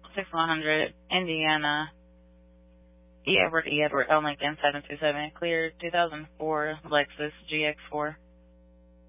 6100, Indiana, E. Edward, L. Lincoln, 727, cleared. 2004 Lexus GX4.